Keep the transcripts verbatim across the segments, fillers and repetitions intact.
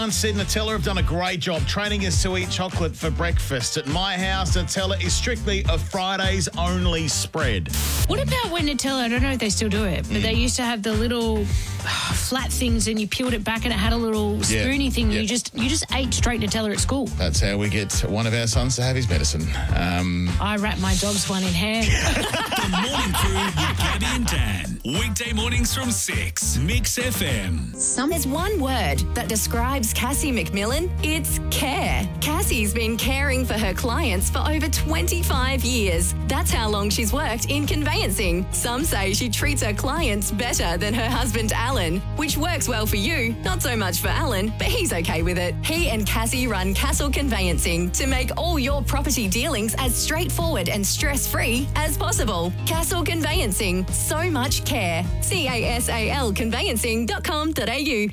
Said Nutella have done a great job training us to eat chocolate for breakfast. At my house, Nutella is strictly a Fridays only spread. What about when Nutella, I don't know if they still do it, but mm. they used to have the little uh, flat things and you peeled it back and it had a little yeah. spoony thing. Yeah. You just you just ate straight Nutella at school. That's how we get one of our sons to have his medicine. Um, I wrap my dog's one in ham. The Morning Crew with Gabby and Dan. Weekday mornings from six. Mix F M. Some, there's one word that describes Cassie McMillan. It's care. Cassie's been caring for her clients for over twenty-five years. That's how long she's worked in conveyancing. Some say she treats her clients better than her husband, Alan, which works well for you, not so much for Alan, but he's okay with it. He and Cassie run Castle Conveyancing to make all your property dealings as straightforward and stress-free as possible. Castle Conveyancing. So much care. C A S A L conveyancing dot com dot a u.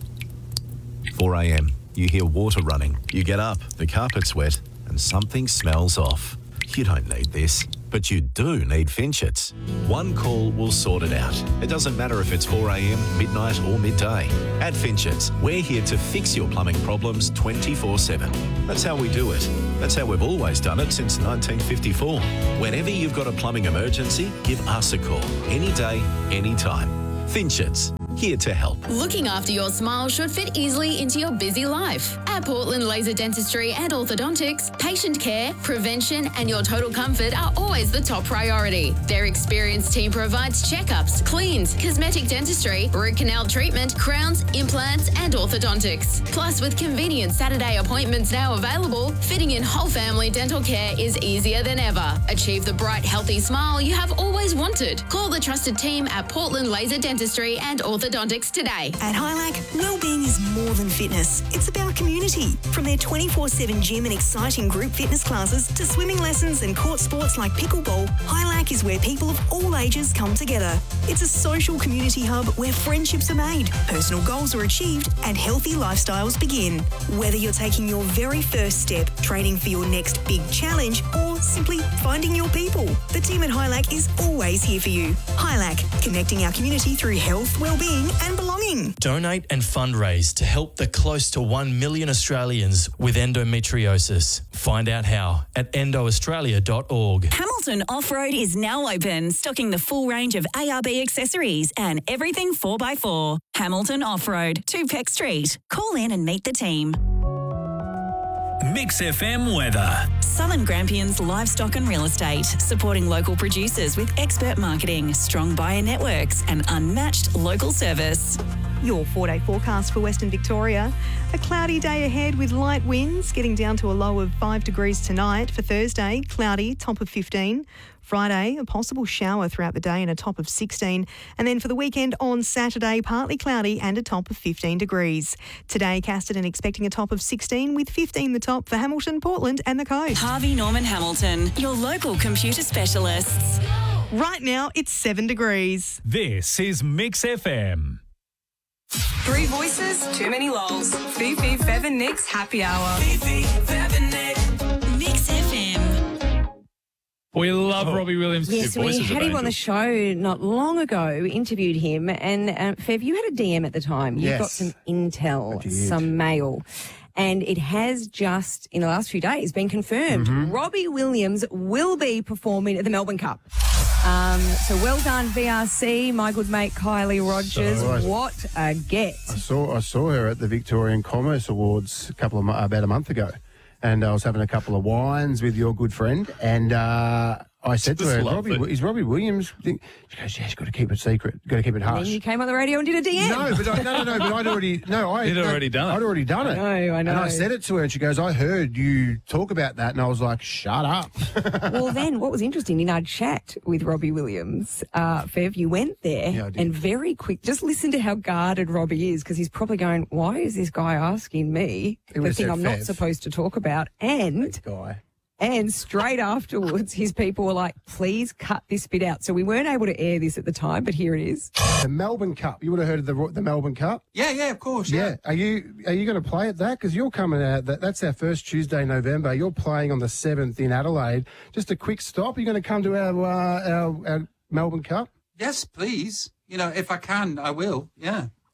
four a.m. You hear water running. You get up, the carpet's wet, and something smells off. You don't need this, but you do need Finchets. One call will sort it out. It doesn't matter if it's four a.m, midnight or midday. At Finchets, we're here to fix your plumbing problems twenty-four seven. That's how we do it. That's how we've always done it since nineteen fifty-four. Whenever you've got a plumbing emergency, give us a call. Any day, any time. Finchets, here to help. Looking after your smile should fit easily into your busy life. At Portland Laser Dentistry and Orthodontics, patient care, prevention and your total comfort are always the top priority. Their experienced team provides checkups, cleans, cosmetic dentistry, root canal treatment, crowns, implants and orthodontics. Plus, with convenient Saturday appointments now available, fitting in whole family dental care is easier than ever. Achieve the bright, healthy smile you have always wanted. Call the trusted team at Portland Laser Dentistry and Orthodontics today. At Hilac, wellbeing is more than fitness. It's about community. From their twenty-four seven gym and exciting group fitness classes to swimming lessons and court sports like pickleball, Hilac is where people of all ages come together. It's a social community hub where friendships are made, personal goals are achieved, and healthy lifestyles begin. Whether you're taking your very first step, training for your next big challenge, or simply finding your people, the team at Hilac is always here for you. Hilac, connecting our community through health, wellbeing, and belonging. Donate and fundraise to help the close to one million Australians with endometriosis. Find out how at endo australia dot org. Hamilton Off-Road is now open, stocking the full range of A R B accessories and everything four by four. Hamilton Off-Road, two Peck Street. Call in and meet the team. Mix F M weather. Southern Grampians Livestock and Real Estate, supporting local producers with expert marketing, strong buyer networks and unmatched local service. Your four-day forecast for Western Victoria. A cloudy day ahead with light winds, getting down to a low of five degrees tonight. For Thursday, cloudy, top of fifteen. Friday, a possible shower throughout the day and a top of sixteen. And then for the weekend on Saturday, partly cloudy and a top of fifteen degrees. Today, Casterton expecting a top of sixteen with fifteen the top for Hamilton, Portland and the coast. Harvey Norman Hamilton, your local computer specialists. Right now, it's seven degrees. This is Mix F M. Three voices, too many lols. Fifi, Fev and Nick's happy hour. Fifi, Fev and Nick. Mix F M. We love oh. Robbie Williams. Yes, we had him on the show not long ago. We interviewed him. And, uh, Fev, you had a D M at the time. You yes. got some intel, some mail. And it has just, in the last few days, been confirmed. Mm-hmm. Robbie Williams will be performing at the Melbourne Cup. Um, so well done, V R C, my good mate Kylie Rogers. So I, what a get! I saw I saw her at the Victorian Commerce Awards a couple of about a month ago, and I was having a couple of wines with your good friend, and uh, I said to her, Robbie, "Is Robbie Williams?" She goes, "Yeah, she's got to keep it secret. Got to keep it hush." And then you came on the radio and did a D M. No, but I, no, no, no, but I'd already no, I You'd no, already done it. I'd already done it. I know, I know. And I said it to her, and she goes, "I heard you talk about that," and I was like, "Shut up." Well, then what was interesting in our chat with Robbie Williams, uh, Fev, you went there yeah, I did. and very quick. Just listen to how guarded Robbie is, because he's probably going, "Why is this guy asking me the thing I'm Fev. not supposed to talk about?" And That guy. And straight afterwards, his people were like, please cut this bit out. So we weren't able to air this at the time, but here it is. The Melbourne Cup. You would have heard of the the Melbourne Cup? Yeah, yeah, of course. Yeah. Yeah. Are you are you going to play at that? Because you're coming out. That, that's our first Tuesday, November. You're playing on the seventh in Adelaide. Just a quick stop. Are you going to come to our, uh, our, our Melbourne Cup? Yes, please. You know, if I can, I will. Yeah.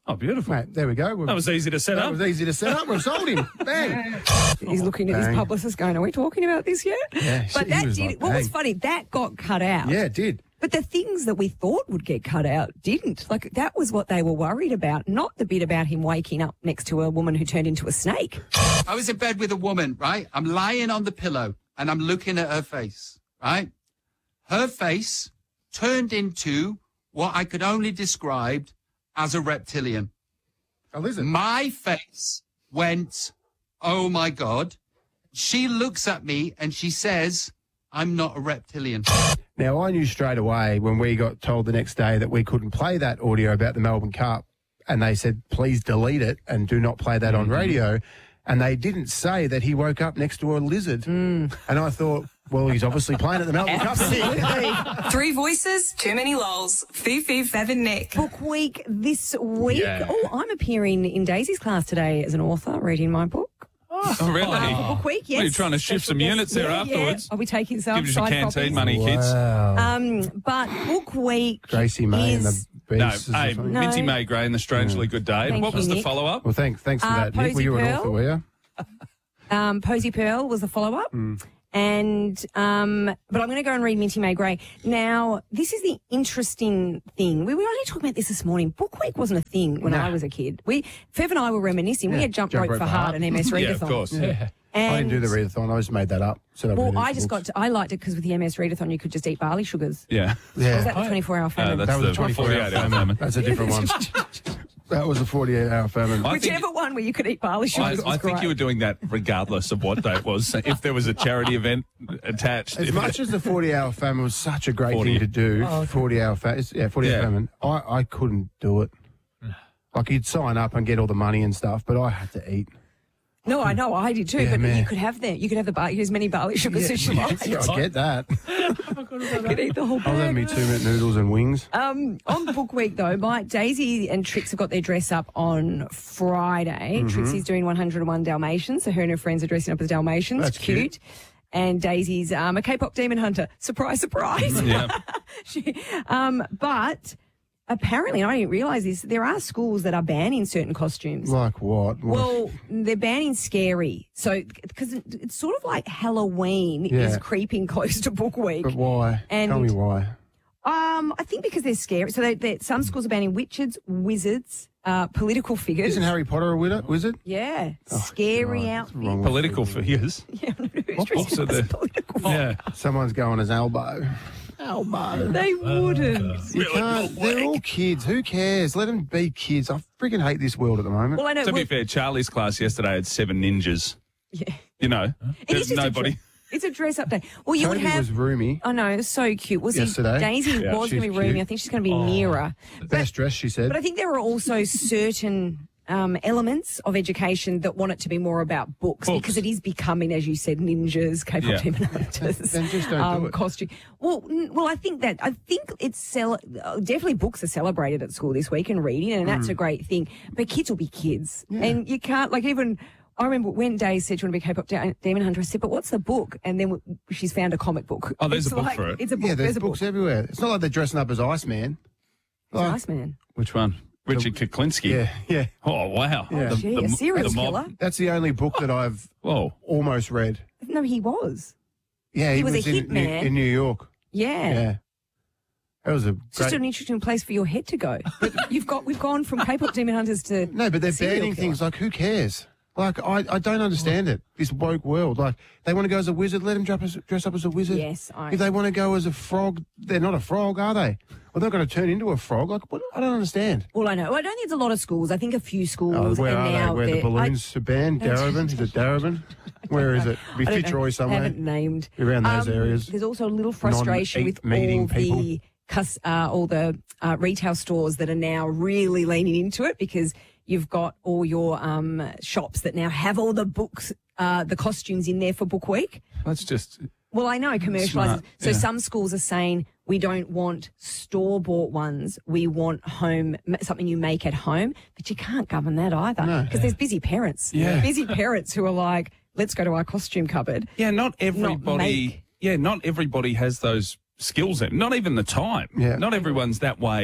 Oh, beautiful. Mate, there we go. We've, That was easy to set that up. was easy to set up. We've sold him. Bang. He's looking at his Bang. publicist going, are we talking about this yet? Yeah, But he that was did, like, what was bang. funny, that got cut out. Yeah, it did. But the things that we thought would get cut out didn't. Like, that was what they were worried about, not the bit about him waking up next to a woman who turned into a snake. I was in bed with a woman, right? I'm lying on the pillow and I'm looking at her face, right? Her face turned into what I could only describe as a reptilian. A lizard. My face went, oh my God. She looks at me and she says, I'm not a reptilian. Now, I knew straight away when we got told the next day that we couldn't play that audio about the Melbourne Cup, and they said, please delete it and do not play that on radio. And they didn't say that he woke up next to a lizard. And I thought, well, he's obviously playing at the Melbourne Cup. Three voices, too many lols. Fifi, Fev and Nick. Book week this week. Yeah. Oh, I'm appearing in Daisy's class today as an author, reading my book. Oh, really? Uh, book week, yes. Well, you're trying to shift some units there Yeah, afterwards. Yeah. I'll be taking some Gives you side canteen copies. money, kids. Um, but book week Gracie May and is... the No, Beasts. or hey, something. Minty May Gray and the Strangely Good Day. Thank What you, was the Nick. follow-up? Well, thank, thanks for Uh, that, Nick. Were Posy you an Pearl. author, were you? Um, Posy Pearl was the follow-up. Mm. And, um, but I'm going to go and read Minty May Gray. Now, this is the interesting thing. We were only talking about this this morning. Book week wasn't a thing when No. I was a kid. We, Fev and I were reminiscing. We Yeah, had Jump, Jump Rope, Rope for for Heart Heart. and M S Readathon. Yeah, of course. Yeah. And, I didn't do the readathon. I just made that up. Said I'd Well, read I these just books. got to, I liked it because with the M S Readathon, you could just eat barley sugars. Yeah. Or was that the twenty-four hour Uh, famine? that's That was the a twenty-four hour forty-eight hour famine. famine. That's a different one. That was a forty-eight hour famine. I think- Whichever one where you could eat barley I, sugars. I was think great. you were doing that regardless of what day it was. If there was a charity event attached. As if much as the forty hour famine was such a great forty. thing to do, Oh, okay. forty hour fa- yeah, forty hour Yeah. famine, I, I couldn't do it. Like, you'd sign up and get all the money and stuff, but I had to eat. No, I know, I did too. Yeah, but man. you could have that. You could have the bar- as many barley sugars as you liked. Yeah, I get that. You could eat the whole I was having bag. me two minute noodles and wings. Um, on book week though, my Daisy and Trix have got their dress up on Friday. Mhm. Trixie's doing one hundred and one Dalmatians, so her and her friends are dressing up as Dalmatians. That's cute. And Daisy's um, a K-pop demon hunter. Surprise, surprise. Yeah. She, um, but apparently, and I didn't realise this, there are schools that are banning certain costumes. Like what? What? Well, they're banning scary. So, because it's sort of like Halloween Yeah. is creeping close to book week. But why? And- Tell me why. Um, I think because they're scary. So they, they, some schools are banning witches, wizards, uh, political figures. Isn't Harry Potter a wizard? wizard? Yeah, scary God, outfits. what's wrong with Political figures. Yeah, What books are there? Yeah. Someone's going as Elbow. Elbow. They wouldn't. You can't. They're all kids. Who cares? Let them be kids. I freaking hate this world at the moment. Well, I know. To well, be fair, Charlie's class yesterday had seven ninjas. Yeah. You know, It is there's just a nobody. dre- It's a dress up day. Well, you Toby would have. was roomy. I know, it was so cute. Was Yesterday. he? Daisy Yeah, was she's going to be roomy. cute. I think she's going to be Mira. Best dress, she said. But I think there are also certain um, elements of education that want it to be more about books, Books. because it is becoming, as you said, ninjas, K-pop Yeah. demon hunters, Then just don't do um, it. costume. Well, n- well, I think that I think it's cel- uh, definitely books are celebrated at school this week and reading, and that's Mm. a great thing. But kids will be kids, and you can't like even. I remember when Daisy said she wanted to be a K-pop de- demon hunter. I said, "But what's the book?" And then w- she's found a comic book. Oh, there's It's a book like- for it. It's a book. Yeah, there's, a books book. everywhere. It's not like they're dressing up as Iceman. It's Iceman. Which one? Richard Kuklinski. Yeah, yeah. Oh, wow. Yeah. Oh, gee, a serial the mob- killer. That's the only book that I've Whoa. almost read. No, he was. Yeah, He he, was a in, New, hitman. in New York. Yeah. Yeah. That was a It's just great... an interesting place for your head to go. But you've got we've gone from K-pop demon hunters to No, but they're serial banning killer. things like, who cares? Like, I, I don't understand it, this woke world. Like, they want to go as a wizard, let them dress, as- dress up as a wizard. Yes, I- If they want to go as a frog, they're not a frog, are they? Well, they're going to turn into a frog. Like, what? I don't understand. Well, I know. Well, I don't think it's a lot of schools. I think a few Oh, schools. where and are now they? Where the they're- balloons are banned? I- Darabin? Is it Darabin? Where is it? Be I don't know. Fitzroy somewhere? Haven't named Around those Um, areas. There's also a little frustration with Non-meeting all people. the cus- uh, all the uh, retail stores that are now really leaning into it, because you've got all your um, shops that now have all the books, uh, the costumes in there for Book Week. That's just. Well, I know, commercialising. Smart, So yeah. some schools are saying we don't want store-bought ones. We want home, m- something you make at home. But you can't govern that either, No. because there's busy parents. Yeah. Busy parents who are like, let's go to our costume cupboard. Yeah, not everybody. make- yeah, not everybody has those skills. In. Not even the time. Yeah. Not everyone's that way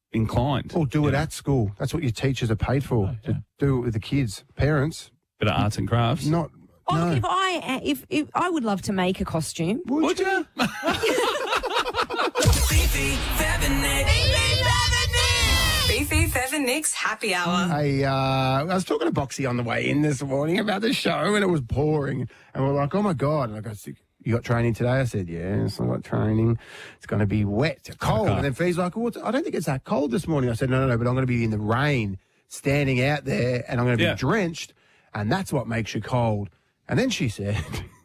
inclined. Or do it at school. That's what your teachers are paid for, to do it with the kids. Parents. Bit of arts and crafts. Not. Oh, no. look, if I if, if I would love to make a costume. Would, you? Fifi, Fev and Nick's happy hour. I, uh, I was talking to Boxy on the way in this morning about the show, and it was pouring. And we're like, oh, my God. And I go, you got training today? I said, yes, I got training. It's going to be wet, cold. Okay. And then Fee's like, well, I don't think it's that cold this morning. I said, no, no, no, but I'm going to be in the rain, standing out there, and I'm going to be Yeah. drenched, and that's what makes you cold. And then she said,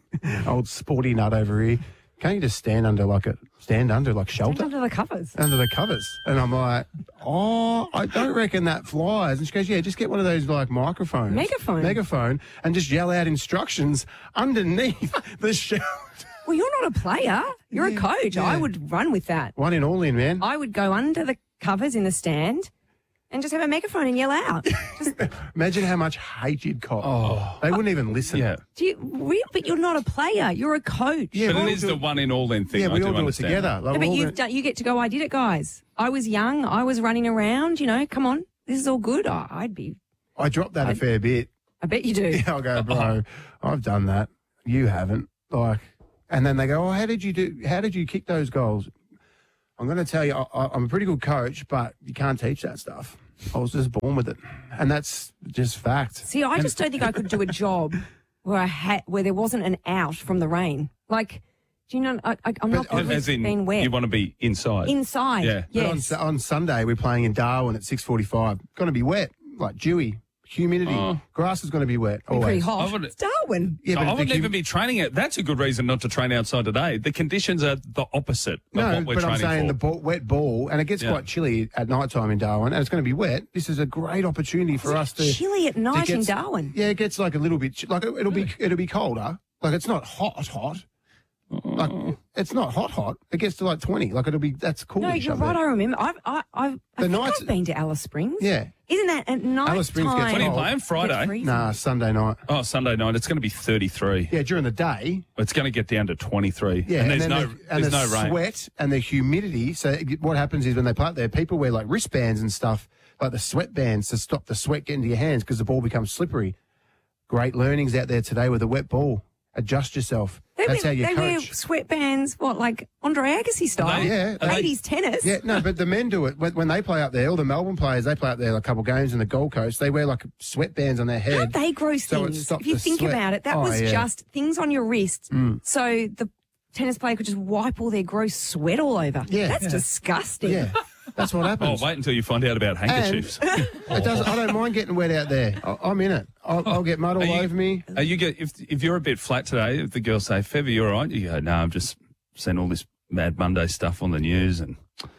old sporty nut over here, can't you just stand under like a, stand under like shelter? Under the covers. Under the covers. And I'm like, oh, I don't reckon that flies. And she goes, yeah, just get one of those like microphones. Megaphone. Megaphone. And just yell out instructions underneath the shelter. Well, you're not a player. You're a coach. I would run with that. One in all in, man. I would go under the covers in the stand and just have a megaphone and yell out. Imagine how much hate you'd cop. Oh. They wouldn't even listen. Yeah. Do you, re- but you're not a player. You're a coach. Yeah, but we it all is do the it- one in all in thing. Yeah, I we do all do it understand. together. Like, No, we're but all you've gonna- done, you get to go, I did it, guys. I was young. I was running around, you know, come on. This is all good. I, I'd be, I dropped that a fair bit. I bet you do. Yeah, I'll go, bro, I've done that. You haven't. Like, and then they go, oh, how did you do, how did you kick those goals? I'm going to tell you, I, I- I'm a pretty good coach, but you can't teach that stuff. I was just born with it. And that's just fact. See, I And- just don't think I could do a job where I had, where there wasn't an out from the rain. Like, do you know, I, I, I'm not good As with in, being wet. you want to be inside. Inside, Yeah. But on, yes. on Sunday, we're playing in Darwin at six forty-five. Going to be wet, like dewy, humidity. Oh. Grass is going to be wet. Be pretty Always. hot. I would- It's Darwin. Yeah, but I the wouldn't hum- even be training it. That's a good reason not to train outside today. The conditions are the opposite of No, what we're but I'm training saying for. the ball, wet ball, and it gets Yeah. quite chilly at night time in Darwin, and it's going to be wet. This is a great opportunity for us to. Chilly at night to in get- Darwin. Yeah, it gets like a little bit, ch- like it'll be, it'll be colder. Like it's not hot, hot. Like it's not hot, hot. It gets to like twenty. Like it'll be. That's cool. No, you're right. I remember. I've, I, I've, I The think nights- I've been to Alice Springs. Yeah. Isn't that at night Alice Springs gets time? When are you cold. playing? Friday? freezing. Nah, Sunday night. Oh, Sunday night. It's going to be thirty-three. Yeah, during the day. It's going to get down to twenty-three. Yeah, and there's then no, the, and there's the no rain. sweat and the humidity. So it- what happens is when they play up there, people wear like wristbands and stuff, like the sweat bands to stop the sweat getting to your hands because the ball becomes slippery. Great learnings out there today with a wet ball. Adjust yourself. They That's wear, how you they wear coach. sweatbands, what, like Andre Agassi style? they- yeah, are they- eighties tennis. Yeah, no, but the men do it when, when they play up there. All the Melbourne players, they play up there like a couple games in the Gold Coast. They wear like sweatbands on their head. Aren't they gross so it things? stops If you the think sweat. about it, that Oh, was yeah. just things on your wrist. Mm. So the tennis player could just wipe all their gross sweat all over. Yeah. That's Yeah. disgusting. Yeah, that's what Oh, happens. wait until you find out about handkerchiefs. It doesn't, I don't mind getting wet out there. I, I'm in it. I'll, I'll get mud all Are you- over me. Are you get if if you're a bit flat today, if the girls say, "Fev, you all right?" You go, "No, I'm just seeing all this Mad Monday stuff on the news," and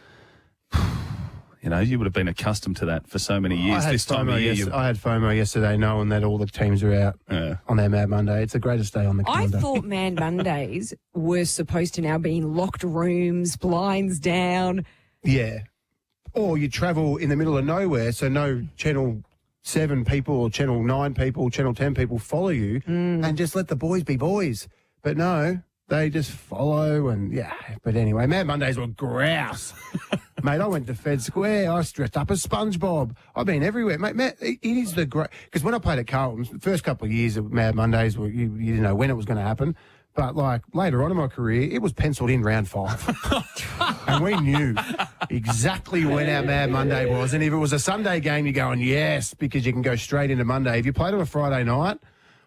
you know, you would have been accustomed to that for so many years. I had, This time FOMO of year, yes- you, I had FOMO yesterday knowing that all the teams are out Yeah. on their Mad Monday. It's the greatest day on the I calendar. thought Mad Mondays were supposed to now be in locked rooms, blinds down. Yeah. Or you travel in the middle of nowhere, so no Channel seven people or Channel nine people, Channel ten people follow you, Mm. and just let the boys be boys. But no, they just follow and, yeah. But anyway, Mad Mondays were grouse. Mate, I went to Fed Square. I was dressed up as SpongeBob. I've been everywhere. Mate, Matt, it it is the great... Because when I played at Carlton, the first couple of years of Mad Mondays, were, you, you didn't know when it was going to happen. But, like, later on in my career, it was penciled in round five. And we knew exactly when our Mad Monday was. And if it was a Sunday game, you're going, yes, because you can go straight into Monday. If you played on a Friday night...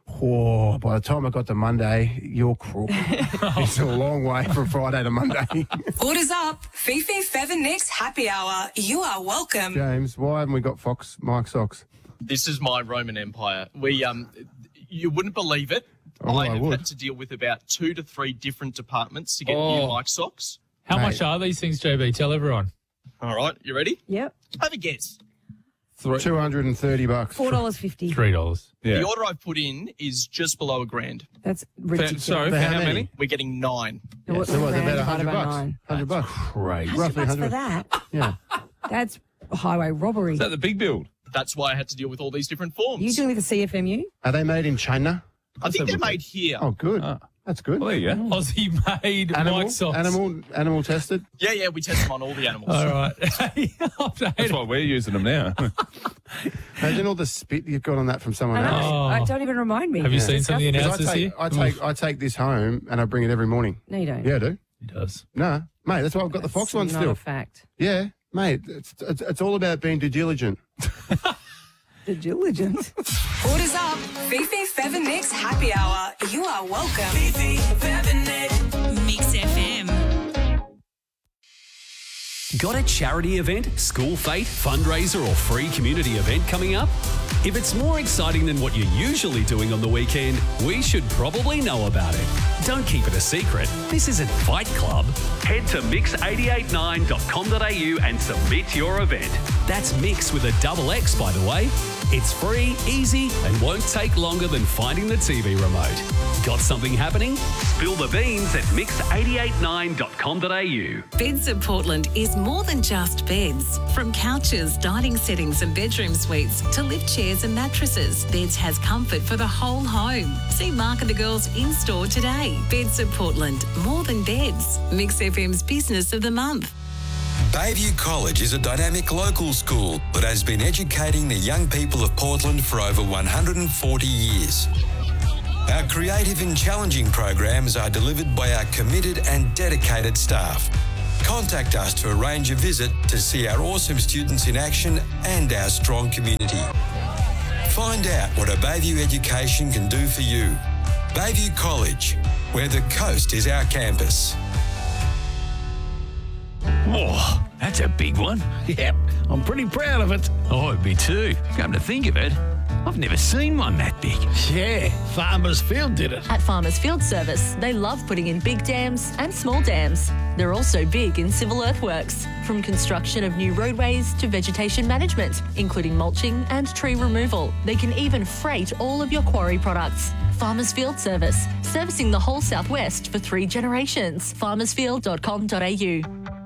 Oh, by the time I got to Monday, you're crook. It's a long way from Friday to Monday. Orders up. Fifi, Fev and Nick's happy hour. You are welcome. James, why haven't we got Fox Mike socks? This is my Roman Empire. We, um, you wouldn't believe it. Oh, I I have would. had to deal with about two to three different departments to get Oh. new Mike socks. How much are these things, J B? Tell everyone. All right, you ready? Yep. Have a guess. two hundred and thirty bucks. Four dollars fifty. Three dollars. The order I've put in is just below a grand. That's ridiculous. sorry, for how many? We're getting nine. So what's So a what, grand about a hundred divided by bucks? nine? Hundred bucks. Great. Hundred Roughly bucks for hundred. that? Yeah. That's highway robbery. Is that the big build? That's why I had to deal with all these different forms. You doing with the C F M U? Are they made in China? I think they're made here. Oh, good. Ah. That's good. Well, there you go. Aussie made Animal, Mike socks. animal, animal tested. Yeah, yeah, we test them on all the animals. All right. That's why we're using them now. Imagine all the spit you've got on that from someone I know. else. Uh, don't even remind me. Have you It's seen some of the disgusting. Because I announcers take, here? I take, I take this home and I bring it every morning. No, you don't. Yeah, I do. He does. No, mate, that's why I've got the Fox one Not still. a fact. Yeah, mate, it's, it's, it's all about being due diligent. The diligent. Orders up. Fifi Fev Nick's happy hour. You are welcome. Fifi Fev Nick. Mix F M. Got a charity event, school fete, fundraiser, or free community event coming up? If it's more exciting than what you're usually doing on the weekend, we should probably know about it. Don't keep it a secret. This isn't Fight Club. Head to mix eight eight nine dot com dot a u and submit your event. That's Mix with a double X, by the way. It's free, easy, and won't take longer than finding the T V remote. Got something happening? Spill the beans at mix eight eight nine dot com dot a u. Beds of Portland is more than just beds. From couches, dining settings and bedroom suites to lift chairs and mattresses, Beds has comfort for the whole home. See Mark and the girls in-store today. Beds of Portland, more than beds. Mix F M's Business of the Month. Bayview College is a dynamic local school that has been educating the young people of Portland for over one hundred forty years. Our creative and challenging programs are delivered by our committed and dedicated staff. Contact us to arrange a visit to see our awesome students in action and our strong community. Find out what a Bayview education can do for you. Bayview College, where the coast is our campus. Oh, that's a big one. Yep, I'm pretty proud of it. Oh, I'd be too. Come to think of it, I've never seen one that big. Yeah, Farmers Field did it. At Farmers Field Service, they love putting in big dams and small dams. They're also big in civil earthworks, from construction of new roadways to vegetation management, including mulching and tree removal. They can even freight all of your quarry products. Farmers Field Service, servicing the whole southwest for three generations. farmers field dot com dot a u.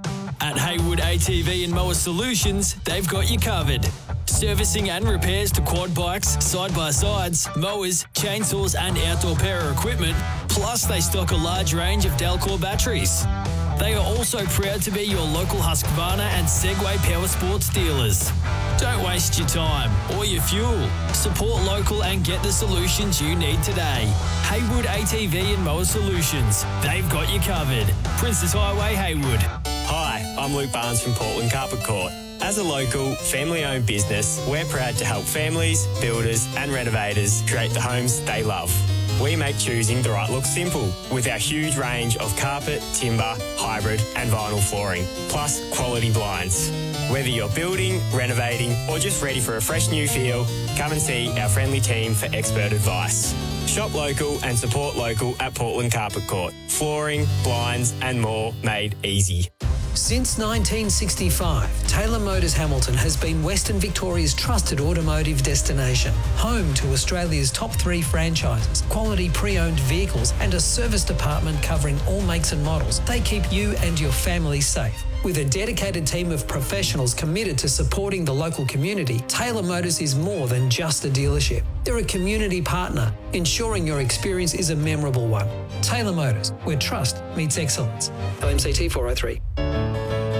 At Haywood A T V and Mower Solutions, they've got you covered. Servicing and repairs to quad bikes, side-by-sides, mowers, chainsaws and outdoor power equipment. Plus, they stock a large range of Delcor batteries. They are also proud to be your local Husqvarna and Segway Power Sports dealers. Don't waste your time or your fuel. Support local and get the solutions you need today. Haywood A T V and Mower Solutions. They've got you covered. Princess Highway, Haywood. Hi, I'm Luke Barnes from Portland Carpet Court. As a local, family-owned business, we're proud to help families, builders and renovators create the homes they love. We make choosing the right look simple with our huge range of carpet, timber, hybrid and vinyl flooring, plus quality blinds. Whether you're building, renovating or just ready for a fresh new feel, come and see our friendly team for expert advice. Shop local and support local at Portland Carpet Court. Flooring, blinds and more made easy. Since nineteen sixty-five, Taylor Motors Hamilton has been Western Victoria's trusted automotive destination, home to Australia's top three franchises, quality pre-owned vehicles and a service department covering all makes and models. They keep you and your family safe. With a dedicated team of professionals committed to supporting the local community, Taylor Motors is more than just a dealership. They're a community partner, ensuring your experience is a memorable one. Taylor Motors, where trust meets excellence. L M C T four oh three.